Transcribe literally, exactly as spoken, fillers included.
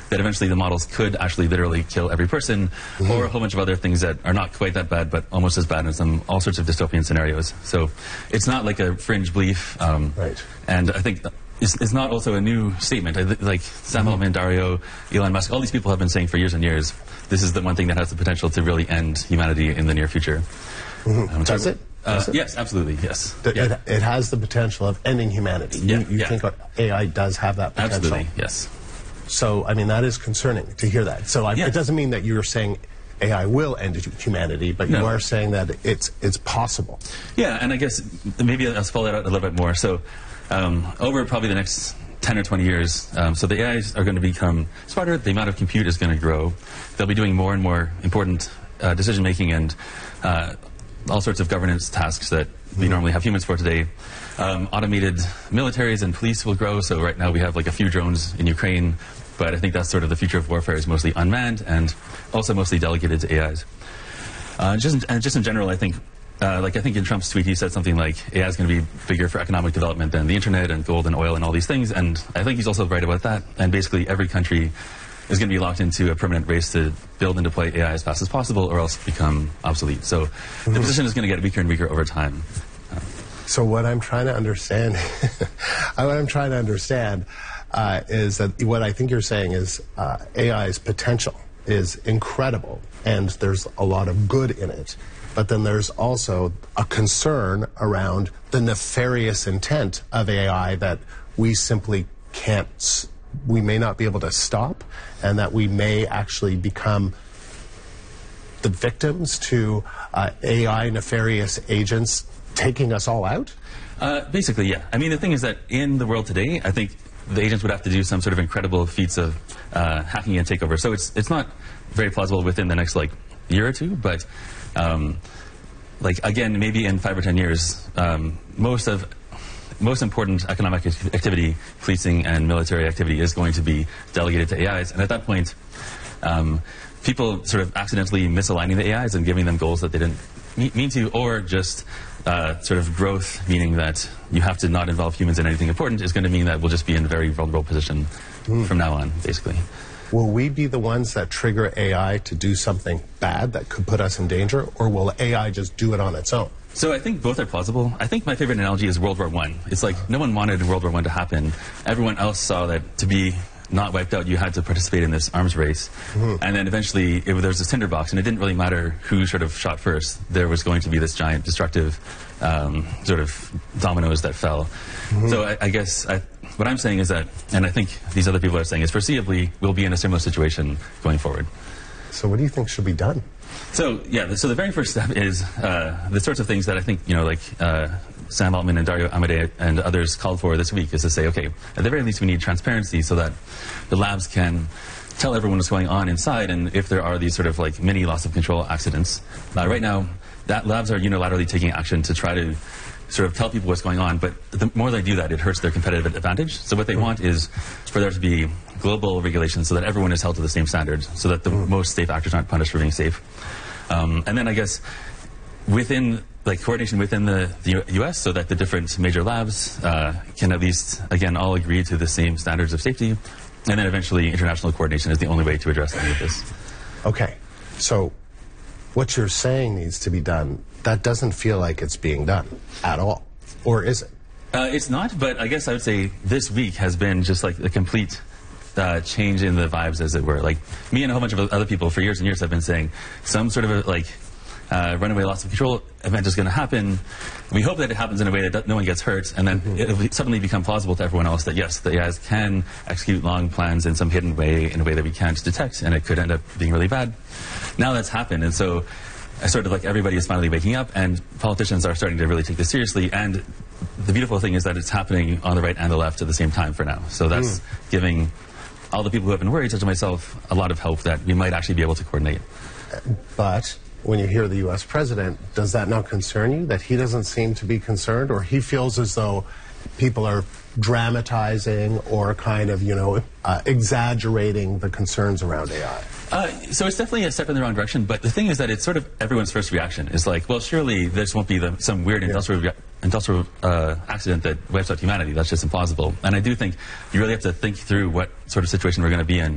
that eventually the models could actually literally kill every person, mm-hmm. or a whole bunch of other things that are not quite that bad, but almost as bad as some all sorts of dystopian scenarios. So it's not like a fringe belief. Um, right. And I think it's, it's not also a new statement. I, like Sam mm-hmm. Altman, Dario, Elon Musk, all these people have been saying for years and years, this is the one thing that has the potential to really end humanity in the near future. Mm-hmm. Um, Does it? Uh, yes, absolutely, yes. The, yeah. it, it has the potential of ending humanity. You, yeah, you yeah. think A I does have that potential? Absolutely, yes. So, I mean, that is concerning to hear that. So I, yeah. it doesn't mean that you're saying A I will end humanity, but no. you are saying that it's it's possible. Yeah, and I guess maybe I'll spell that out a little bit more. So um, over probably the next ten or twenty years, um, so the A Is are going to become smarter, the amount of compute is going to grow, they'll be doing more and more important uh, decision-making and uh, all sorts of governance tasks that we mm-hmm. normally have humans for today. Um, automated militaries and police will grow, so right now we have like a few drones in Ukraine, but I think that's sort of the future of warfare is mostly unmanned and also mostly delegated to A Is. Uh, just, and just in general, I think, uh, like I think in Trump's tweet he said something like A I is going to be bigger for economic development than the internet and gold and oil and all these things, and I think he's also right about that, and basically every country is going to be locked into a permanent race to build and deploy A I as fast as possible or else become obsolete. So mm-hmm. the position is going to get weaker and weaker over time. Uh, so what I'm trying to understand, what I'm trying to understand uh, is that what I think you're saying is uh, A I's potential is incredible and there's a lot of good in it. But then there's also a concern around the nefarious intent of A I that we simply can't we may not be able to stop, and that we may actually become the victims to uh, A I nefarious agents taking us all out? Uh, basically, yeah. I mean, the thing is that in the world today, I think the agents would have to do some sort of incredible feats of uh, hacking and takeover. So it's it's not very plausible within the next like year or two, but um, like again, maybe in five or ten years, um, most of most important economic activity, policing and military activity, is going to be delegated to A Is. And at that point, um, people sort of accidentally misaligning the A Is and giving them goals that they didn't mean to, or just uh, sort of growth, meaning that you have to not involve humans in anything important, is going to mean that we'll just be in a very vulnerable position mm. from now on, basically. Will we be the ones that trigger A I to do something bad that could put us in danger, or will A I just do it on its own? So I think both are plausible. I think my favorite analogy is World War One. It's like no one wanted World War One to happen. Everyone else saw that to be not wiped out, you had to participate in this arms race. Mm-hmm. And then eventually it, there was this tinderbox, and it didn't really matter who sort of shot first. There was going to be this giant destructive um, sort of dominoes that fell. Mm-hmm. So I, I guess I, what I'm saying is that, and I think these other people are saying, is foreseeably we'll be in a similar situation going forward. So what do you think should be done? So yeah, so the very first step is uh, the sorts of things that I think, you know, like uh, Sam Altman and Dario Amodei and others called for this week, is to say, okay, at the very least we need transparency so that the labs can tell everyone what's going on inside, and if there are these sort of like mini loss of control accidents. Uh, right now, that labs are unilaterally taking action to try to sort of tell people what's going on, but the more they do that, it hurts their competitive advantage. So what they want is for there to be global regulations so that everyone is held to the same standards, so that the mm. most safe actors aren't punished for being safe. Um, and then I guess within, like coordination within the, the U S so that the different major labs uh, can at least, again, all agree to the same standards of safety. And then eventually international coordination is the only way to address any of this. Okay, so what you're saying needs to be done, that doesn't feel like it's being done at all, or is it? Uh, it's not, but I guess I would say this week has been just like a complete uh, change in the vibes, as it were. Like me and a whole bunch of other people for years and years have been saying some sort of a, like uh, runaway loss of control event is going to happen. We hope that it happens in a way that no one gets hurt, and then mm-hmm. it'll suddenly become plausible to everyone else that yes, the A Is can execute long plans in some hidden way, in a way that we can't detect, and it could end up being really bad. Now that's happened, and so I sort of like everybody is finally waking up, and politicians are starting to really take this seriously. And the beautiful thing is that it's happening on the right and the left at the same time for now. So that's mm. giving all the people who have been worried, such as myself, a lot of hope that we might actually be able to coordinate. But when you hear the U S president, does that not concern you, that he doesn't seem to be concerned, or he feels as though people are dramatizing or kind of, you know, uh, exaggerating the concerns around A I? Uh, so it's definitely a step in the wrong direction, but the thing is that it's sort of everyone's first reaction is like, well, surely this won't be the, some weird yeah. industrial, industrial uh, accident that wipes out humanity. That's just implausible. And I do think you really have to think through what sort of situation we're going to be in